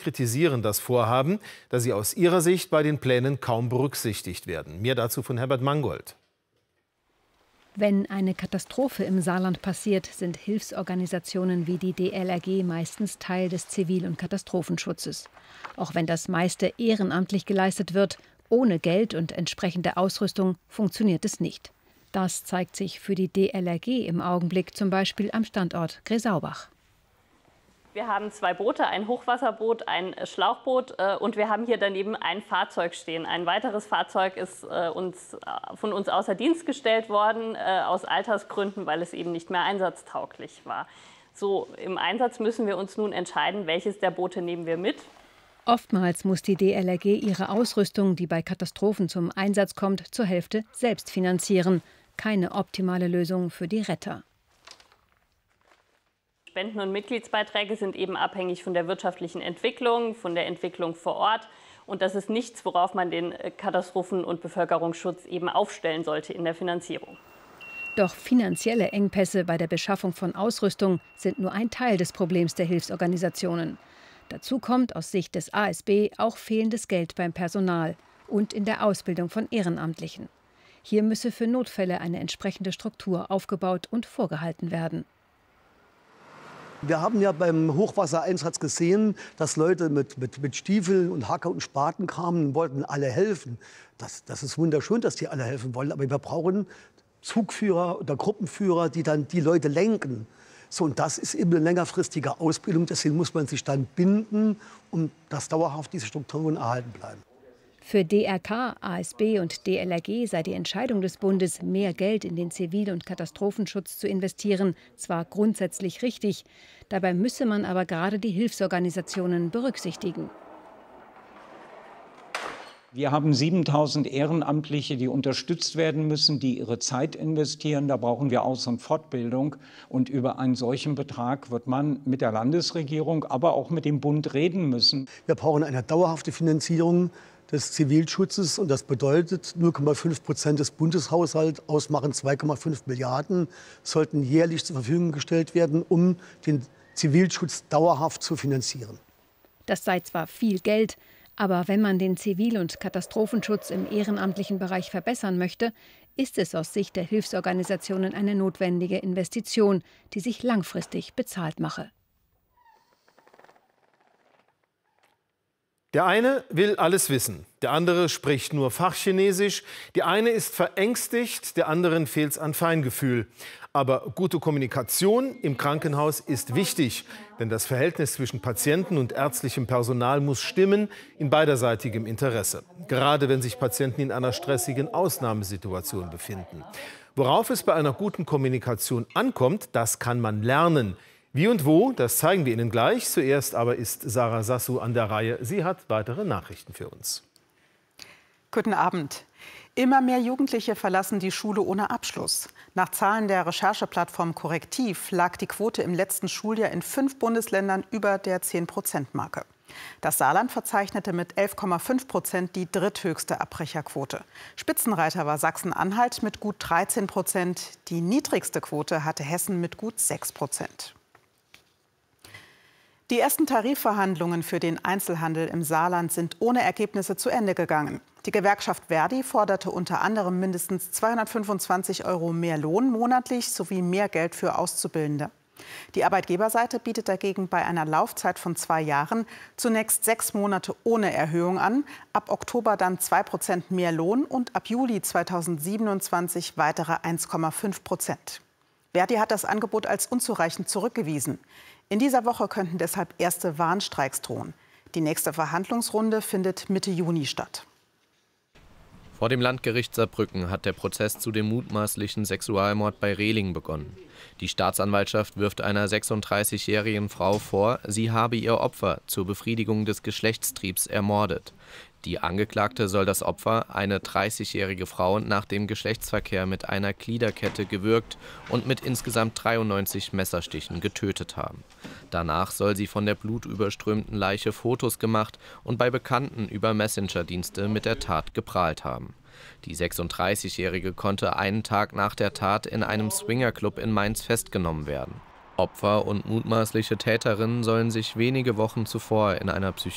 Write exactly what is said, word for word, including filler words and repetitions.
kritisieren das Vorhaben, da sie aus ihrer Sicht bei den Plänen kaum berücksichtigt werden. Mehr dazu von Herbert Mangold. Wenn eine Katastrophe im Saarland passiert, sind Hilfsorganisationen wie die D L R G meistens Teil des Zivil- und Katastrophenschutzes. Auch wenn das meiste ehrenamtlich geleistet wird, ohne Geld und entsprechende Ausrüstung funktioniert es nicht. Das zeigt sich für die D L R G im Augenblick zum Beispiel am Standort Gresaubach. Wir haben zwei Boote, ein Hochwasserboot, ein Schlauchboot äh, und wir haben hier daneben ein Fahrzeug stehen. Ein weiteres Fahrzeug ist äh, uns, äh, von uns außer Dienst gestellt worden, äh, aus Altersgründen, weil es eben nicht mehr einsatztauglich war. So, im Einsatz müssen wir uns nun entscheiden, welches der Boote nehmen wir mit. Oftmals muss die D L R G ihre Ausrüstung, die bei Katastrophen zum Einsatz kommt, zur Hälfte selbst finanzieren. Keine optimale Lösung für die Retter. Spenden und Mitgliedsbeiträge sind eben abhängig von der wirtschaftlichen Entwicklung, von der Entwicklung vor Ort. Und das ist nichts, worauf man den Katastrophen- und Bevölkerungsschutz eben aufstellen sollte in der Finanzierung. Doch finanzielle Engpässe bei der Beschaffung von Ausrüstung sind nur ein Teil des Problems der Hilfsorganisationen. Dazu kommt aus Sicht des A S B auch fehlendes Geld beim Personal und in der Ausbildung von Ehrenamtlichen. Hier müsse für Notfälle eine entsprechende Struktur aufgebaut und vorgehalten werden. Wir haben ja beim Hochwassereinsatz gesehen, dass Leute mit, mit, mit Stiefeln und Hacker und Spaten kamen und wollten alle helfen. Das, das ist wunderschön, dass die alle helfen wollen. Aber wir brauchen Zugführer oder Gruppenführer, die dann die Leute lenken. So, und das ist eben eine längerfristige Ausbildung. Deswegen muss man sich dann binden, um dass dauerhaft diese Strukturen erhalten bleiben. Für D R K, A S B und D L R G sei die Entscheidung des Bundes, mehr Geld in den Zivil- und Katastrophenschutz zu investieren, zwar grundsätzlich richtig. Dabei müsse man aber gerade die Hilfsorganisationen berücksichtigen. Wir haben siebentausend Ehrenamtliche, die unterstützt werden müssen, die ihre Zeit investieren. Da brauchen wir Aus- und Fortbildung. Und über einen solchen Betrag wird man mit der Landesregierung, aber auch mit dem Bund reden müssen. Wir brauchen eine dauerhafte Finanzierung des Zivilschutzes. Und das bedeutet, null Komma fünf Prozent des Bundeshaushalts ausmachen zwei Komma fünf Milliarden, sollten jährlich zur Verfügung gestellt werden, um den Zivilschutz dauerhaft zu finanzieren. Das sei zwar viel Geld, aber wenn man den Zivil- und Katastrophenschutz im ehrenamtlichen Bereich verbessern möchte, ist es aus Sicht der Hilfsorganisationen eine notwendige Investition, die sich langfristig bezahlt mache. Der eine will alles wissen, der andere spricht nur Fachchinesisch, die eine ist verängstigt, der anderen fehlt es an Feingefühl. Aber gute Kommunikation im Krankenhaus ist wichtig, denn das Verhältnis zwischen Patienten und ärztlichem Personal muss stimmen in beiderseitigem Interesse, gerade wenn sich Patienten in einer stressigen Ausnahmesituation befinden. Worauf es bei einer guten Kommunikation ankommt, das kann man lernen. Wie und wo, das zeigen wir Ihnen gleich. Zuerst aber ist Sarah Sassu an der Reihe. Sie hat weitere Nachrichten für uns. Guten Abend. Immer mehr Jugendliche verlassen die Schule ohne Abschluss. Nach Zahlen der Rechercheplattform Korrektiv lag die Quote im letzten Schuljahr in fünf Bundesländern über der zehn Prozent Marke. Das Saarland verzeichnete mit elf Komma fünf Prozent die dritthöchste Abbrecherquote. Spitzenreiter war Sachsen-Anhalt mit gut dreizehn Prozent. Die niedrigste Quote hatte Hessen mit gut sechs Prozent. Die ersten Tarifverhandlungen für den Einzelhandel im Saarland sind ohne Ergebnisse zu Ende gegangen. Die Gewerkschaft Verdi forderte unter anderem mindestens zweihundertfünfundzwanzig Euro mehr Lohn monatlich sowie mehr Geld für Auszubildende. Die Arbeitgeberseite bietet dagegen bei einer Laufzeit von zwei Jahren zunächst sechs Monate ohne Erhöhung an, ab Oktober dann zwei Prozent mehr Lohn und ab Juli zweitausendsiebenundzwanzig weitere eins Komma fünf Prozent. Verdi hat das Angebot als unzureichend zurückgewiesen. In dieser Woche könnten deshalb erste Warnstreiks drohen. Die nächste Verhandlungsrunde findet Mitte Juni statt. Vor dem Landgericht Saarbrücken hat der Prozess zu dem mutmaßlichen Sexualmord bei Rehling begonnen. Die Staatsanwaltschaft wirft einer sechsunddreißigjährigen Frau vor, sie habe ihr Opfer zur Befriedigung des Geschlechtstriebs ermordet. Die Angeklagte soll das Opfer, eine dreißigjährige Frau, nach dem Geschlechtsverkehr mit einer Gliederkette gewürgt und mit insgesamt dreiundneunzig Messerstichen getötet haben. Danach soll sie von der blutüberströmten Leiche Fotos gemacht und bei Bekannten über Messenger-Dienste mit der Tat geprahlt haben. Die sechsunddreißigjährige konnte einen Tag nach der Tat in einem Swingerclub in Mainz festgenommen werden. Opfer und mutmaßliche Täterinnen sollen sich wenige Wochen zuvor in einer Psychiatrie